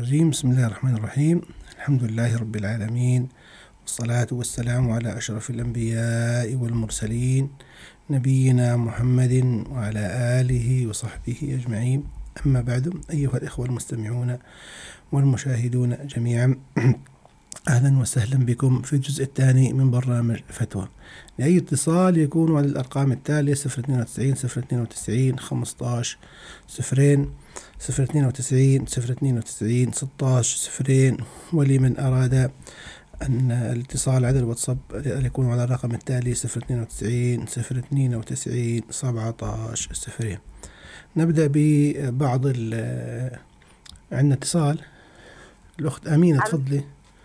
الرجيم. بسم الله الرحمن الرحيم. الحمد لله رب العالمين، والصلاة والسلام على أشرف الأنبياء والمرسلين نبينا محمد وعلى آله وصحبه أجمعين. أما بعد، أيها الإخوة المستمعون والمشاهدون جميعا، أهلا وسهلا بكم في الجزء الثاني من برنامج فتوى. لأي اتصال يكون على الأرقام التالية 092 092 15 0 092 092 16 0. ولمن أراد أن الاتصال على الواتساب يكون على الرقم التالي 092 092 17 0. نبدأ ببعض عندنا اتصال. الأخت أمينة، تفضلي.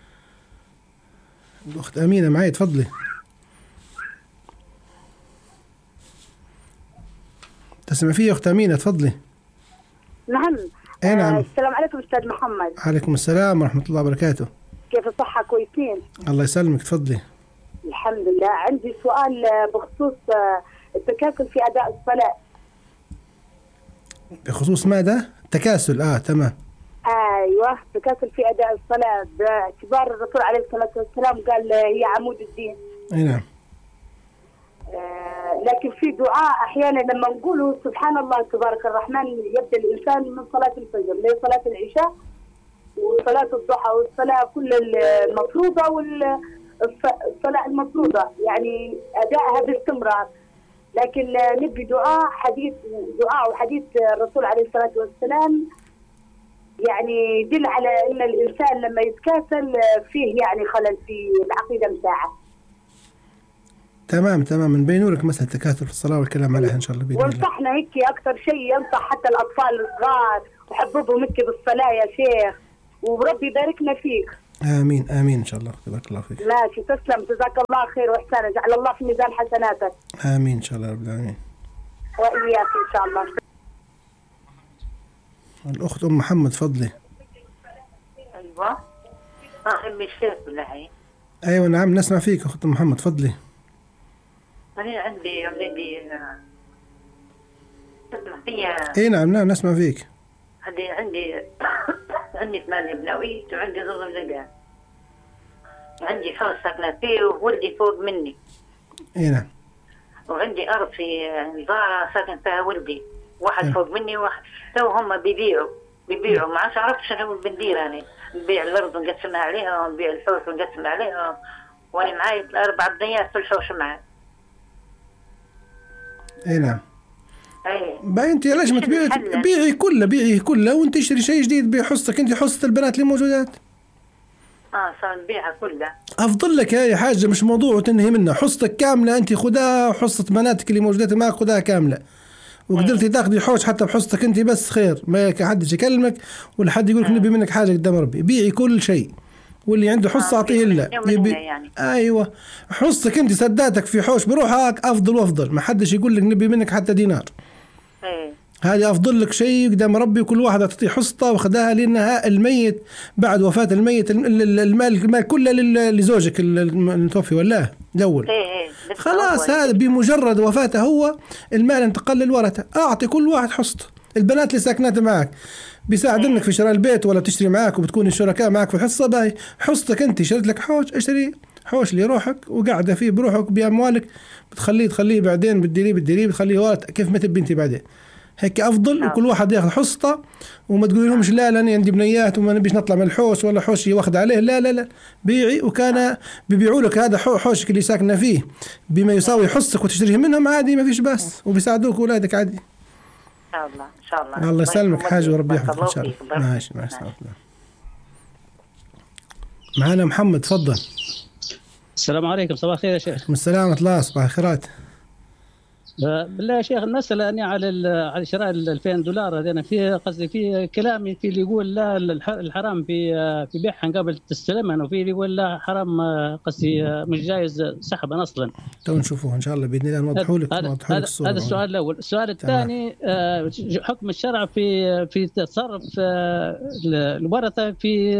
الأخت أمينة معي، تفضلي. تسمع فيه أخت أمينة؟ تفضلي. نعم. نعم. السلام عليكم أستاذ محمد. عليكم السلام ورحمة الله وبركاته. كيف الصحة؟ كويسين؟ الله يسلمك، تفضلي. الحمد لله. عندي سؤال بخصوص التكاسل في أداء الصلاة. بخصوص ماذا؟ تكاسل. تمام. أيوة، تكاسل في أداء الصلاة، باعتبار الرسول عليه الصلاة والسلام قال هي عمود الدين. نعم. لكن في دعاء أحيانا لما نقوله سبحان الله تبارك الرحمن يبدأ الإنسان من صلاة الفجر لصلاة العشاء وصلاة الضحى والصلاة كل المفروضة والصلاة المفروضة، يعني أدائها باستمرار. لكن نبي دعاء وحديث الرسول عليه الصلاة والسلام يعني يدل على أن الإنسان لما يتكاسل فيه يعني خلل في العقيدة مساعة. تمام نبين لك مسألة التكاثر في الصلاة والكلام عليها إن شاء الله بإذن الله. وانصحنا هيك أكثر شيء، ينصح حتى الأطفال الصغار وحببهم هيك بالصلاة يا شيخ، وربي يباركنا فيك. آمين إن شاء الله. بارك الله فيك. ماشي، تسلم، جزاك الله خير وإحسان، جعل الله في ميزان حسناتك. آمين إن شاء الله رب العالمين. وإياك إن شاء الله. الأخت أم محمد، فضلي. أيوة. أمي الشيخ بالله. أيوة نعم، نسمع فيك أخت أم محمد، فضلي. أنا عندي نعم نسمع فيك. عندي 8 بنويت وعندي ضغط، عندي حوش ساكنة فيه وولدي فوق مني. نعم. وعندي أرض في نظارة ساكن فيها ولدي، واحد فوق مني وواحد. تو هم بيبيعوا ما عرفت شنو بندير. أنا نبيع الأرض ونقسمها عليها، ونبيع الحوش ونقسم عليها، وأنا معي 4 بنيات في الحوش معي. نعم. باي انت ليش ما بيعي كله وانت تشتري شيء جديد بحصتك انت، حصة البنات اللي موجودات. صار نبيعها كلها. افضل لك هاي حاجة، مش موضوع وتنهي منها. حصتك كاملة انت خدها، وحصة بناتك اللي موجودات معك خدها كاملة. وقدرتي تاخذي حوش حتى بحصتك انت بس خير، ما حدش يكلمك ولا حد يقولك نبي منك حاجة قدام ربي. بيعي كل شيء، واللي عنده حصة اعطيه له. يعني. ايوه، حصتك انت سداتك في حوش بروحك افضل، ما حدش يقول لك نبي منك حتى دينار. هذه أفضل لك شيء قدام ربي، وكل واحد أعطيه حصته وخدها، لأنها الميت بعد وفاة الميت المال كله لزوجك المتوفي ولا الأول. خلاص، هذا بمجرد وفاته هو المال انتقل للورثة. أعطي كل واحد حصته. البنات اللي ساكنات معك بيساعدنك في شراء البيت ولا تشتري معك وبتكون الشركاء معك في الحصة. باي حصتك أنت، شريت لك حوش، اشتري حوش لروحك وقاعدة فيه بروحك بأموالك، تخليه بعدين بتديريه بتخليه ورث كيف ما تبي انت بعدين. هيك أفضل. وكل واحد ياخذ حصته، وما تقول لهمش لا لاني عندي بنيات وما نبيش نطلع من الحوش ولا حوشي واخد عليه. لا بيعي. وكان بيبيعوا لك هذا حوشك اللي ساكنه فيه بما يساوي حصتك وتشتريه منهم عادي، ما فيش بس، وبيساعدوك أولادك عادي. إن شاء الله. الله يسلمك حاجة وربي يحفظك إن شاء الله. ماشي. معنا محمد، تفضل. السلام عليكم. صباح الخير يا شيخ. السلام ورحمة الله. صباح الخيرات. بالله يا شيخ، المسألة أني على شراء $2000 هذين، في قصدي في كلامي في اللي يقول لا الحرام في بيعها قبل تستلمها، وفي اللي يقول لا حرام قصدي مش جايز سحبا أصلا. تو نشوفوه إن شاء الله بإذن الله، نوضحوا لك الصورة. هذا السؤال الأول. السؤال الثاني، حكم الشرع في تصرف الورثة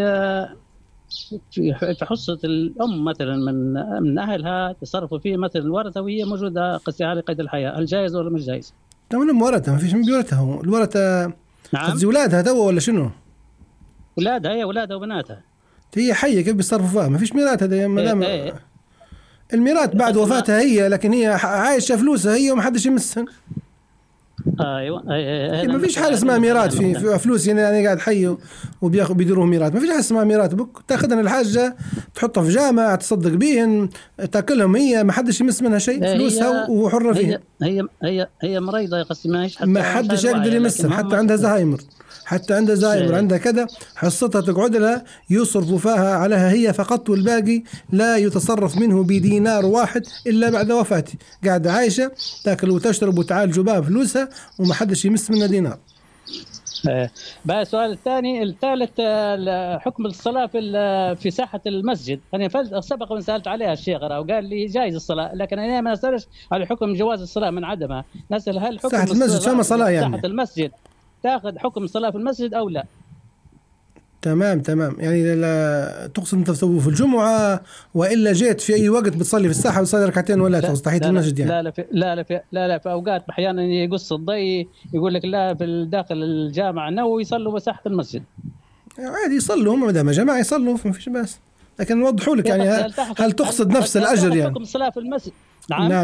في حصة الأم مثلا من أهلها تصرفوا فيه مثلا الورثة وهي موجودة قصدي على قيد الحياة، هل جائز ولا مش جائز؟ تمام. ورثة ما فيش من بيورثها، الورثة. نعم. قصدي أولادها تو ولا شنو؟ اولادها، هي اولادها وبناتها. هي حيه كيف بيصرفوا فيها؟ ما فيش ميراث هذا ما دام الميراث بعد وفاتها هي، لكن هي عايشه فلوسها هي وما حدش يمسها. ايوه ما فيش حاجه اسمها ميراث في فلوس يعني قاعد حي بيديروه ميراث. ما فيش حاجه اسمها ميراث. تاخذها الحاجه تحطها في جامع تصدق بيهن تاكلهم هي، ما حدش يمس منها شيء، فلوسها وحره فيها. هي مريضه يا قصدي، ما حدش يقدر يمسها، حتى عندها زهايمر، حتى عندها زهايمر، عندها كذا حصتها تقعد لها يصرفوا فيها عليها هي فقط، والباقي لا يتصرف منه بدينار واحد إلا بعد وفاتي. قاعدة عايشة تاكل وتشرب وتعالج بها فلوسها وما حدش يمس منها دينار. بقى السؤال الثالث حكم الصلاة في ساحة المسجد. أنا سبق وأن سألت عليها الشيخ وقال لي جائز الصلاة، لكن أنا ما أسألش على حكم جواز الصلاة من عدمها. نسأل هل حكم ساحة المسجد شو صلاة يعني؟ ساحة المسجد تأخذ حكم الصلاة في المسجد أو لا؟ تمام يعني لا تقصد انت تسوي في الجمعة والا جيت في اي وقت بتصلي في الساحة وتصلي ركعتين ولا تقصد تحية المسجد يعني؟ لا في اوقات احيانا يقص الضي يقول لك لا في داخل الجامع النووي يصلوا بساحة المسجد. عادي يصلوا هم ما دام جماعة يصلوا ما فيش بس، لكن نوضحوا لك يعني هل تقصد نفس الاجر يعني؟ حكم الصلاة في المسجد. نعم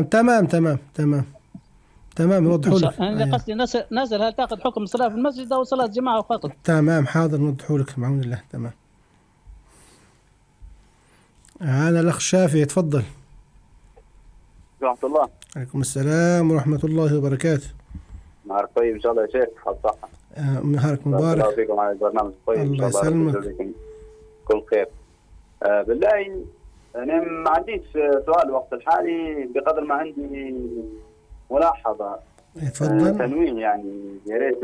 تمام يوضحوا لك. انا قصدي نزل هل تاخذ حكم الصلاه في المسجد او صلاه جماعه فقط؟ تمام حاضر نوضحوا لك بعون الله. تمام. انا الاخ شافعي تفضل. ورحمة الله. عليكم السلام ورحمة الله وبركاته. نهارك طيب ان شاء الله يا شيخ. صحة. نهارك مبارك. الله فيكم على البرنامج طيب. الله يسلمك. كل خير. بالله انا ما عنديش سؤال وقت الحالي بقدر ما عندي ملاحظة. تفضل. تنويه يعني يا ريت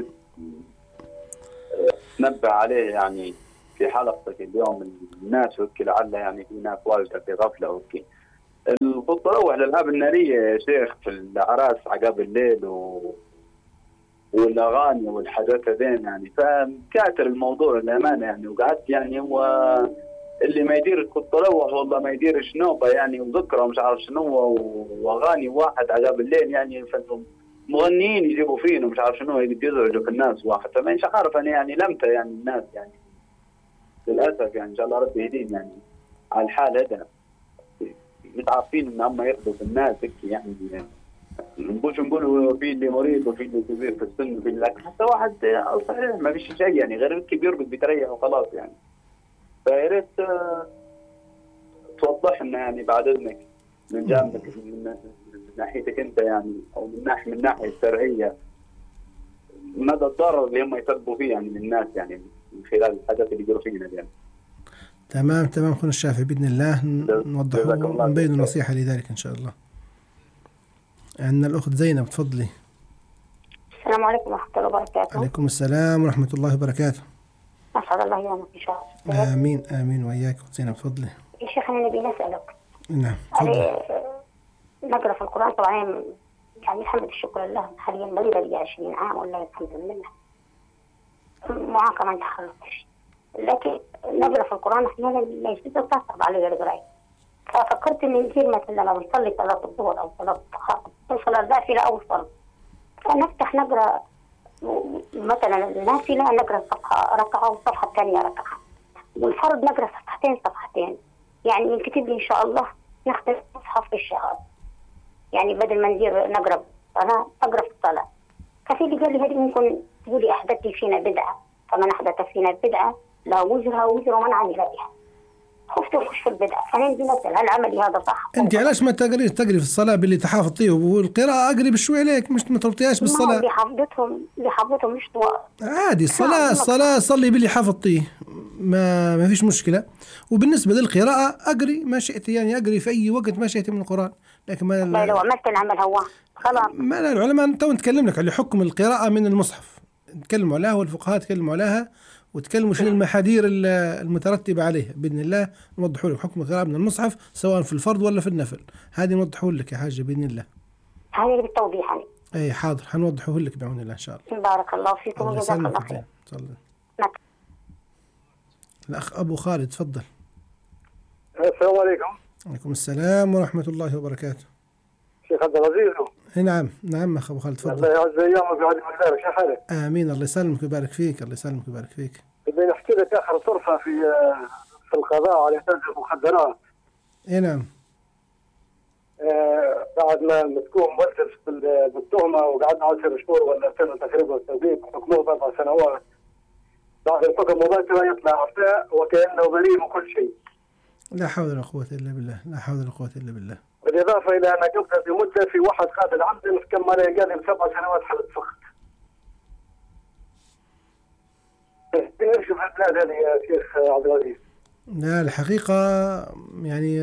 تنبه عليه يعني في حلقتك اليوم. الناس وكي لعل يعني في ناس واجدة في غفلة وكي التروح للألعاب النارية يا شيخ في الأعراس عقاب الليل والأغاني والحاجات هذين يعني. فكاتر الموضوع الأمانة يعني. وقعدت يعني هو اللي ما يدير التروح والله ما يديرش نوبة يعني وذكرى ومش عارف شنو واغاني واحد عقاب الليل يعني. فانتم مغنيين يجيبوا فينا ومش عارف شنو يزعجوا في الناس واحد. فما مش عارف انا يعني لمتى يعني الناس يعني للاسف يعني ان شاء الله ربي يهديهم يعني على الحال هذا. متعرفين ان هم ياخذوا في الناس يعني نقولوا في اللي مريض وفي اللي كبير في السن وفي اللي حتى واحد صحيح ما فيش شيء يعني غير الكبير بيتريح وخلاص يعني. فيا ريت توضح لنا يعني بعد اذنك من جانبك من ناحيتك انت يعني او من الناحيه الشرعيه مدى الضرر اللي هم يسببوا فيه يعني للناس يعني من خلال الحاجات اللي يجروا فينا يعني. تمام اخونا الشافعي باذن الله نوضح ونبين نصيحه لذلك ان شاء الله. عندنا الاخت زينب تفضلي. السلام عليكم ورحمه الله وبركاته. عليكم السلام ورحمه الله وبركاته. اسعد الله يومك ان شاء الله. امين وإياك. زينب تفضلي. يا شيخ انا نبي نسالك. نعم تفضلي. نقرا في القران طبعا يعني الحمد الشكر لله حاليا مريضه لي 20 عام والله الحمد لله معاقه ما تخلصش، لكن نقرا في القران احيانا ما يصير تصعب علي القرايه. ففكرت ان كثير مثلا لما بنصلي صلاه الظهر او صلاه نافله او فرض فنفتح نقرا مثلا النافله نقرا صفحه ركعه والصفحه الثانيه ركعه والفرض نقرا صفحتين يعني ينكتب لي ان شاء الله نختم مصحف في الشهر يعني بدل ما ندير نقرا انا اقرا في الصلاه. ففي اللي قال لي هذه ممكن تقولي احدثتي فينا بدعه، فمن احدث فينا بدعه لا وزرها وزر من عمل بها. خفت اخش في البدعه فنبي نسال هل عملي هذا صح؟ انت علاش ما تقري في الصلاه باللي تحافظيه والقراءه اقري بشوي عليك مش ما تربطيهاش بالصلاه. اللي حافظتهم مش طوال عادي. الصلاه صلي باللي حافظتيه ما فيش مشكله. وبالنسبه للقراءه اقري ما شئت يعني اقري في اي وقت ما شئت من القران. لكن ما لو عملت العمل هو خلاص ما لا العلماء تو نتكلم لك على حكم القراءه من المصحف نتكلموا عليها والفقهاء تكلموا عليها وتكلموا شنو المحاذير المترتبه عليها باذن الله. نوضحوا لك حكم القراءه من المصحف سواء في الفرض ولا في النفل. هذه نوضحوا لك يا حاجه باذن الله. هذه بالتوضيح يعني. اي حاضر حنوضحه لك بعون الله ان شاء الله. بارك الله فيكم وجزاك الله خير. الاخ ابو خالد تفضل. السلام عليكم. وعليكم السلام ورحمه الله وبركاته. شيخ عبد العزيز. نعم اخ ابو خالد تفضل. الله يعز ايامك ويعلمك دارك. شو حالك؟ امين الله يسلمك ويبارك فيك. الله يسلمك ويبارك فيك. بدي مشكلة آخر طرفة في القضاء على تاجر المخدرات. نعم. بعد ما مسكوه مبرر بالتهمة وقعدنا 10 شهور ولا سنة تقريبا توقيف، حكموه ب4 سنوات. بعد الحكم مباشرة يطلع عفاء وكأنه بريء من كل شيء. لا حول ولا قوة إلا بالله، لا حول ولا قوة إلا بالله. بالإضافة إلى أن قبل بمدة في واحد قاتل عمدا كم مرة قال لي 7 سنوات حبس فقط. ايش في البلاد هذه يا شيخ عبد العزيز؟ لا الحقيقة يعني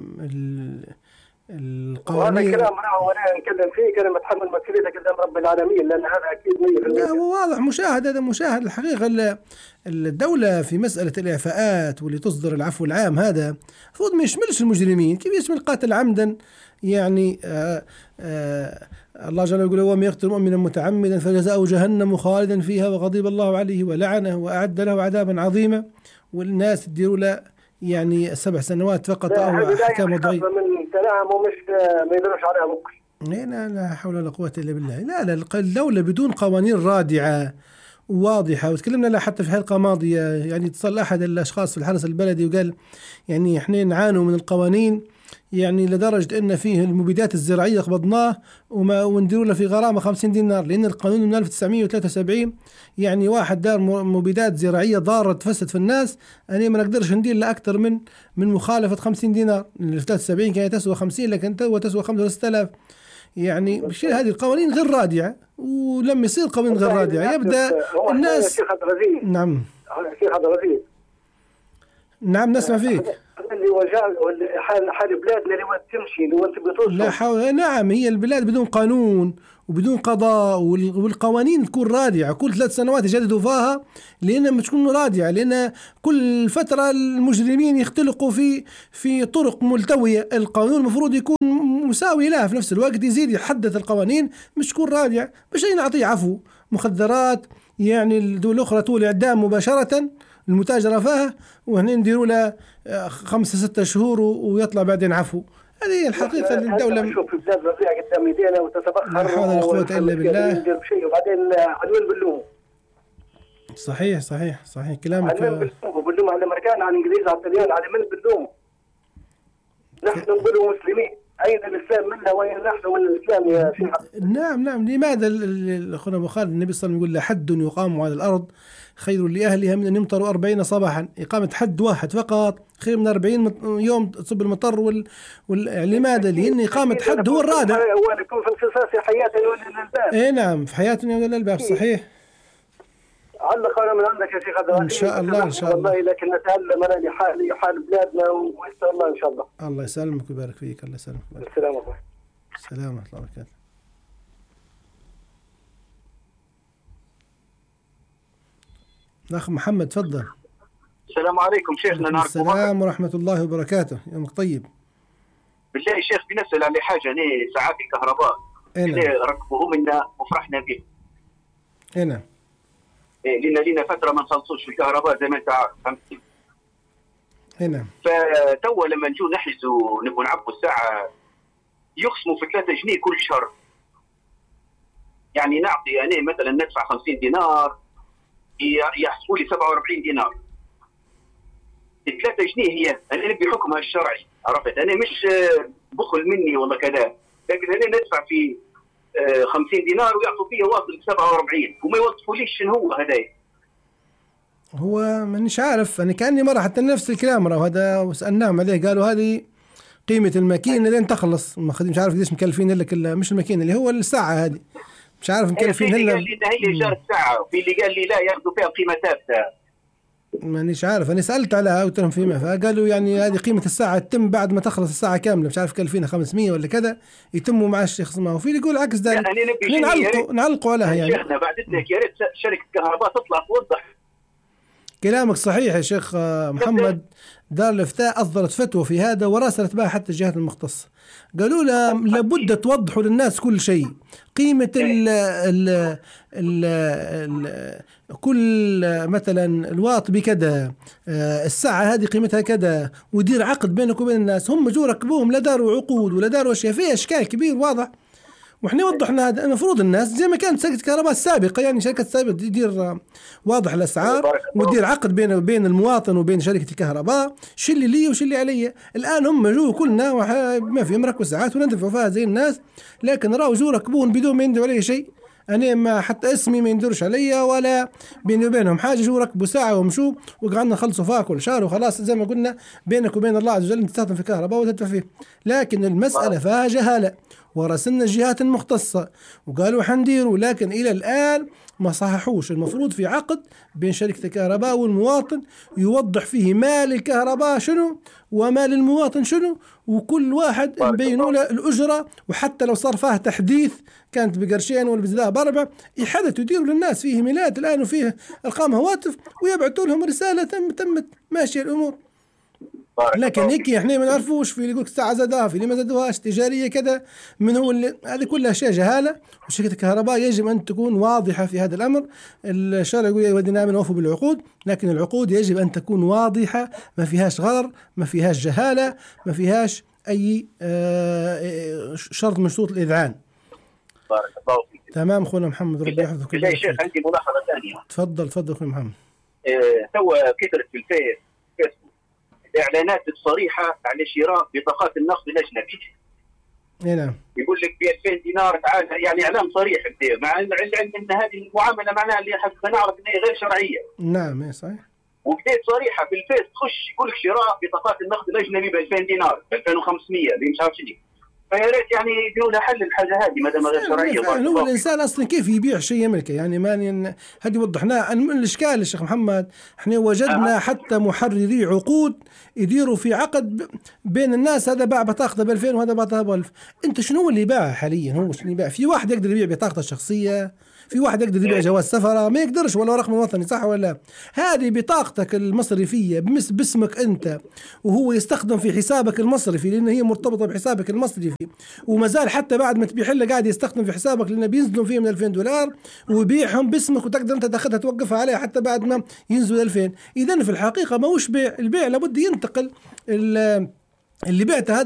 القوانين، وهذا الكلام وانا نتكلم فيه كلمة تحمل مسؤوليته قدام رب العالمين، لأن هذا أكيد 100%. لا واضح مشاهد، هذا مشاهد الحقيقة. الدولة في مسألة الإعفاءات واللي تصدر العفو العام هذا المفروض ما يشملش المجرمين. كيف يشمل قاتل عمدا؟ يعني الله جل وعلا يقول ومن يقتل مؤمنا متعمدا فجزاؤه جهنم خالدا فيها وغضب الله عليه ولعنه وأعد له عذابا عظيما، والناس تديروا له يعني 7 سنوات فقط أو أحكام وضعية من كلام ومش ما يدرش عليها ممكن. لا حول ولا قوة إلا بالله. لا الدولة بدون قوانين رادعة واضحة. وتكلمنا لها حتى في حلقة ماضية، يعني اتصل أحد الأشخاص في الحرس البلدي وقال يعني إحنا نعانوا من القوانين يعني لدرجة أن فيه المبيدات الزراعية قبضناه ونديروا له في غرامة 50 دينار، لأن القانون من 1973 يعني واحد دار مبيدات زراعية ضارة تفسد في الناس، أنا ما نقدرش ندير له أكثر من مخالفة 50 دينار. اللي في 73 كانت تسوى 50، لكن تو تسوى 5,000. يعني بشيء هذه القوانين غير رادعة، ولما يصير قوانين غير رادعة يبدأ الناس. نعم شيخ عبد العزيز. نعم نسمع فيك. اللي وجال حال بلادنا اللي تمشي اللي انت بتوصل. لا حول. نعم هي البلاد بدون قانون وبدون قضاء، والقوانين تكون رادعة كل 3 سنوات يجددوا فيها، لأنها مش تكون رادعة، لأن كل فترة المجرمين يختلقوا في طرق ملتوية. القانون المفروض يكون مساوي لها، في نفس الوقت يزيد يحدث القوانين مش تكون رادعة. باش نعطيه عفو مخدرات يعني الدول الأخرى تولي إعدام مباشرة المتاجرة فيها، وهنا نديروا له 5-6 شهور ويطلع بعدين عفو. هذه الحقيقة الدولة نشوف البلاد رضيع قدام يدينا وتتبخر. لا حول ولا قوة إلا بالله. ندير بشيء وبعدين علوين باللوم. صحيح كلامك. باللوم على الأمريكان، على الإنجليز، على الطليان، على من باللوم. نحن نقول مسلمين، أين الإسلام منا وين نحن وين الإسلام يا شيخ؟ نعم. لماذا أخونا أبو خالد النبي صلى الله عليه وسلم يقول لحد يقام على الأرض خير لأهلها من أن يمطروا 40 صباحا؟ إقامة حد واحد فقط خير من 40 يوم تصب المطر لماذا؟ لأن إقامة حد هو الرادع. هو يكون في انفصاص حياة يولي للباب. نعم في حياة يولي للباب. صحيح. علق أنا من عندك يا شيخ عبد العزيز. إن شاء الله والله لكن نتعلم أنا لحال بلادنا وإن الله إن شاء الله. الله يسلمك ويبارك فيك. الله يسلمك. السلام عليكم. السلام ورحمة الله وبركاته. الأخ محمد تفضل. السلام عليكم شيخنا. نهاركم السلام ورحمة الله وبركاته. يومك طيب. بالله يا شيخ بنسأل على حاجة، أنا ساعات الكهرباء اللي ركبوهم لنا وفرحنا به. هنا. لنا فترة ما نخلصوش في الكهرباء زي ما أنت فهمتني. هنا. فتوا لما نجوا نحجزوا نبغوا نعبوا الساعة يخصموا في 3 جنيه كل شهر. يعني نعطي أنا مثلا ندفع 50 دينار يحسبوا لي 47 دينار. 3 جنيه هي أنا بحكمها الشرعي، عرفت؟ أنا مش بخل مني والله كذا، لكن أنا ندفع في 50 دينار ويعطوا فيها واصل 47 وما يوصفوا ليش شنو هو هذا. هو مانيش عارف، أنا كأني مرة حتى نفس الكلام وهذا وسألناهم عليه قالوا هذه قيمة الماكينة لين تخلص. مش عارف ليش مكلفين لك مش الماكينة اللي هو الساعة هذه، مش عارف مكلفين هلا. قال لي إن هي إيجار الساعة، وفي اللي قال لي لا ياخذوا فيها قيمة ثابتة. مانيش عارف، أنا سألت عليها قلت لهم فيما، فقالوا يعني هذه قيمة الساعة تتم بعد ما تخلص الساعة كاملة، مش عارف كلفينها 500 ولا كذا يتموا مع الشيخ ما. وفي اللي يقول عكس ذلك، نعلقوا عليها يعني. شيخنا بعد إذنك يا ريت شركة الكهرباء تطلع توضح. كلامك صحيح يا شيخ محمد. دار الإفتاء أصدرت فتوى في هذا وراسلت بها حتى الجهات المختصة، قالوا له لابد توضحوا للناس كل شيء، قيمة ال كل مثلا الواط بكذا، الساعة هذه قيمتها كذا، ودير عقد بينك وبين الناس. هم جو ركبوهم لا داروا عقود ولا داروا أشياء، فيها إشكال كبير واضح. وإحنا وضحنا هذا. المفروض الناس زي ما كانت شركة الكهرباء السابقة، يعني شركة السابقة تدير واضح الأسعار وتدير عقد بين المواطن وبين شركة الكهرباء، شو اللي لي وشو اللي علي. الآن هم جو كلنا ما في مركب ساعات وندفعوا فيها زي الناس، لكن راهو جو ركبون بدون ما يندفعوا علي شيء. أنا ما حتى اسمي ما يندرش عليا ولا بيني وبينهم حاجة، جو ركبوا ساعة ومشوا وقعدنا نخلصوا فيها كل شهر وخلاص. زي ما قلنا بينك وبين الله عز وجل تستخدم في الكهرباء وتدفع فيه. لكن المسألة فيها جهالة، ورسلنا الجهات المختصة وقالوا حنديروا، لكن إلى الآن ما صححوش. المفروض في عقد بين شركة الكهرباء والمواطن يوضح فيه مال الكهرباء شنو ومال المواطن شنو، وكل واحد نبينوا له الأجرة. وحتى لو صار فيها تحديث كانت بقرشين ولا بزدها بأربع، يحدثوا يديروا للناس فيه ميلات الآن وفيه أرقام هواتف ويبعثوا لهم رسالة تمت ماشية الأمور. لكن هيك احنا ما نعرفوش، في اللي يقولك الساعة زادوها، في اللي ما زادوهاش، تجارية كذا، من هو اللي هذه كلها أشياء جهالة. وشركة الكهرباء يجب أن تكون واضحة في هذا الأمر. الشرع يقول يا ودنا آمنوا أوفوا بالعقود، لكن العقود يجب أن تكون واضحة، ما فيهاش غرر، ما فيهاش جهالة، ما فيهاش أي شرط من شروط الإذعان. بارك الله فيك. تمام أخونا محمد، ربي يحفظك. يا شيخ عندي ملاحظة ثانية. تفضل أخونا محمد. توا كثرت في الفيسبوك الإعلانات الصريحة على شراء بطاقات النقد الأجنبي. نعم. يقول لك ب 2000 دينار تعال، يعني إعلان صريح كثير، مع العلم أن هذه المعاملة معناها اللي حسب نعرف أنها غير شرعية. نعم صحيح. وبديت صريحة في الفيس تخش يقول لك شراء بطاقات النقد الأجنبي ب 2000 دينار 2500 اللي مش عارف شنو. فيا ريت يعني يديروا لها حل الحاجه هذه ما دام غير شرعيه. هو الانسان اصلا كيف يبيع شيء يملكه؟ يعني ما هذه وضحناه. الاشكال الشيخ محمد احنا وجدنا حتى محرري عقود يديروا في عقد بين الناس، هذا باع بطاقته ب 2000 وهذا باع ب 1000. انت شنو اللي باع حاليا؟ هو شنو يبيع؟ في واحد يقدر يبيع بطاقته الشخصيه، في واحد يقدر يبيع جواز سفره، ما يقدرش ولا رقم وطني، صح ولا؟ هذه بطاقتك المصرفيه باسمك انت، وهو يستخدم في حسابك المصرفي لان هي مرتبطه بحسابك المصرفي، وما زال حتى بعد ما تبيع له قاعد يستخدم في حسابك لانه بينزلوا فيه من 2000 دولار ويبيعهم باسمك، وتقدر انت تاخذها توقفها عليها حتى بعد ما ينزلوا 2000. اذا في الحقيقه ما هوش بيع، البيع لابد ينتقل اللي بعته هذا